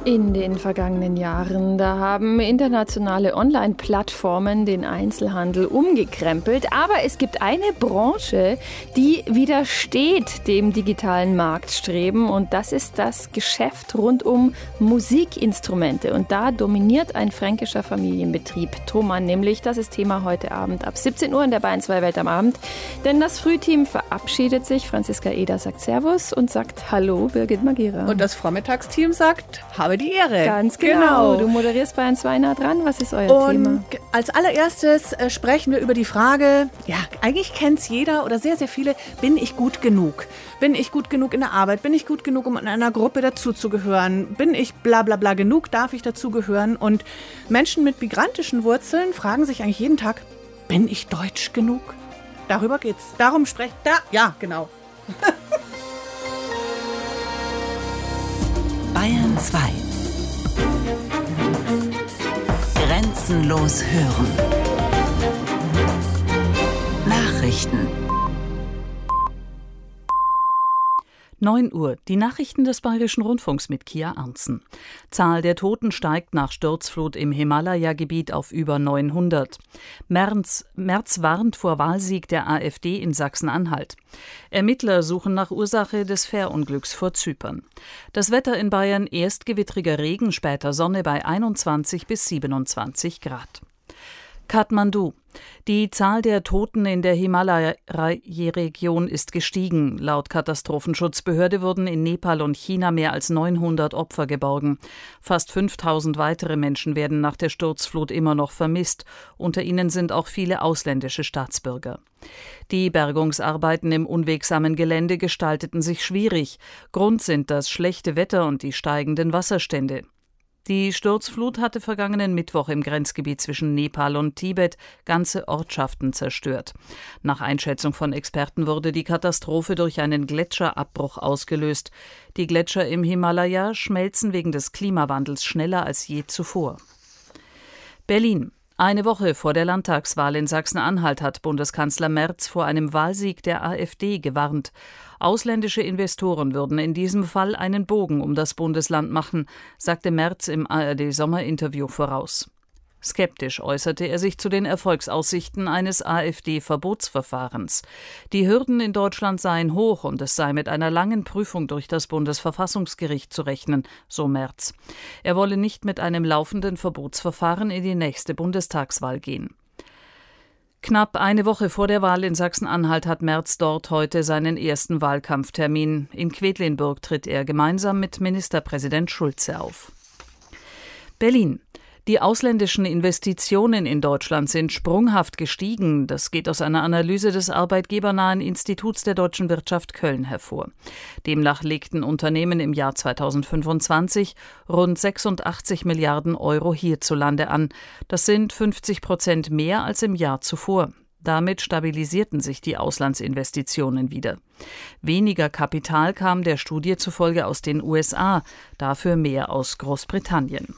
In den vergangenen Jahren, da haben internationale Online-Plattformen den Einzelhandel umgekrempelt. Aber es gibt eine Branche, die widersteht dem digitalen Marktstreben. Und das ist das Geschäft rund um Musikinstrumente. Und da dominiert ein fränkischer Familienbetrieb. Thomann nämlich, das ist Thema heute Abend ab 17 Uhr in der Bayern 2 Welt am Abend. Denn das Frühteam verabschiedet sich. Franziska Eder sagt Servus und sagt Hallo, Birgit Magira. Und das Vormittagsteam sagt, habe die Ehre. Ganz genau. Du moderierst Bayern 2 nah dran. Was ist euer Thema? Und als allererstes sprechen wir über die Frage, ja, eigentlich kennt es jeder oder sehr, sehr viele, bin ich gut genug? Bin ich gut genug in der Arbeit? Bin ich gut genug, um in einer Gruppe dazuzugehören? Bin ich bla bla bla genug? Darf ich dazugehören? Und Menschen mit migrantischen Wurzeln fragen sich eigentlich jeden Tag, bin ich deutsch genug? Darüber geht's. Darum sprecht da. Ja, genau. Bayern 2. Grenzenlos hören. Nachrichten. 9 Uhr. Die Nachrichten des Bayerischen Rundfunks mit Kia Arntzen. Zahl der Toten steigt nach Sturzflut im Himalaya-Gebiet auf über 900. Merz warnt vor Wahlsieg der AfD in Sachsen-Anhalt. Ermittler suchen nach Ursache des Fährunglücks vor Zypern. Das Wetter in Bayern: erst gewittriger Regen, später Sonne bei 21 bis 27 Grad. Kathmandu. Die Zahl der Toten in der Himalaya-Region ist gestiegen. Laut Katastrophenschutzbehörde wurden in Nepal und China mehr als 900 Opfer geborgen. Fast 5000 weitere Menschen werden nach der Sturzflut immer noch vermisst. Unter ihnen sind auch viele ausländische Staatsbürger. Die Bergungsarbeiten im unwegsamen Gelände gestalteten sich schwierig. Grund sind das schlechte Wetter und die steigenden Wasserstände. Die Sturzflut hatte vergangenen Mittwoch im Grenzgebiet zwischen Nepal und Tibet ganze Ortschaften zerstört. Nach Einschätzung von Experten wurde die Katastrophe durch einen Gletscherabbruch ausgelöst. Die Gletscher im Himalaya schmelzen wegen des Klimawandels schneller als je zuvor. Berlin. Eine Woche vor der Landtagswahl in Sachsen-Anhalt hat Bundeskanzler Merz vor einem Wahlsieg der AfD gewarnt. Ausländische Investoren würden in diesem Fall einen Bogen um das Bundesland machen, sagte Merz im ARD-Sommerinterview voraus. Skeptisch äußerte er sich zu den Erfolgsaussichten eines AfD-Verbotsverfahrens. Die Hürden in Deutschland seien hoch und es sei mit einer langen Prüfung durch das Bundesverfassungsgericht zu rechnen, so Merz. Er wolle nicht mit einem laufenden Verbotsverfahren in die nächste Bundestagswahl gehen. Knapp eine Woche vor der Wahl in Sachsen-Anhalt hat Merz dort heute seinen ersten Wahlkampftermin. In Quedlinburg tritt er gemeinsam mit Ministerpräsident Schulze auf. Berlin. Die ausländischen Investitionen in Deutschland sind sprunghaft gestiegen. Das geht aus einer Analyse des arbeitgebernahen Instituts der deutschen Wirtschaft Köln hervor. Demnach legten Unternehmen im Jahr 2025 rund 86 Milliarden Euro hierzulande an. Das sind 50% mehr als im Jahr zuvor. Damit stabilisierten sich die Auslandsinvestitionen wieder. Weniger Kapital kam der Studie zufolge aus den USA, dafür mehr aus Großbritannien.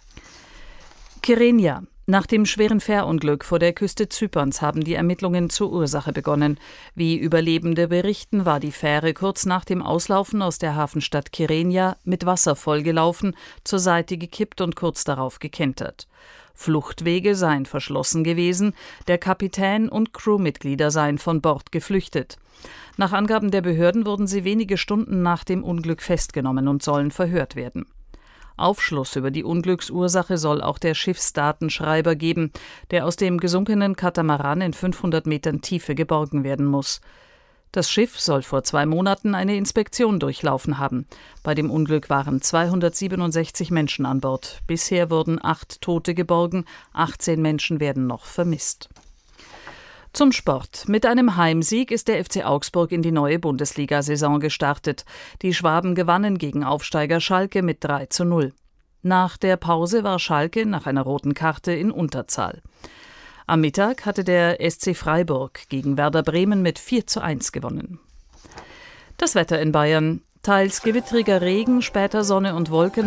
Kyrenia. Nach dem schweren Fährunglück vor der Küste Zyperns haben die Ermittlungen zur Ursache begonnen. Wie Überlebende berichten, war die Fähre kurz nach dem Auslaufen aus der Hafenstadt Kyrenia mit Wasser vollgelaufen, zur Seite gekippt und kurz darauf gekentert. Fluchtwege seien verschlossen gewesen, der Kapitän und Crewmitglieder seien von Bord geflüchtet. Nach Angaben der Behörden wurden sie wenige Stunden nach dem Unglück festgenommen und sollen verhört werden. Aufschluss über die Unglücksursache soll auch der Schiffsdatenschreiber geben, der aus dem gesunkenen Katamaran in 500 Metern Tiefe geborgen werden muss. Das Schiff soll vor 2 Monaten eine Inspektion durchlaufen haben. Bei dem Unglück waren 267 Menschen an Bord. Bisher wurden 8 Tote geborgen, 18 Menschen werden noch vermisst. Zum Sport. Mit einem Heimsieg ist der FC Augsburg in die neue Bundesliga-Saison gestartet. Die Schwaben gewannen gegen Aufsteiger Schalke mit 3:0. Nach der Pause war Schalke nach einer roten Karte in Unterzahl. Am Mittag hatte der SC Freiburg gegen Werder Bremen mit 4:1 gewonnen. Das Wetter in Bayern. Teils gewittriger Regen, später Sonne und Wolken.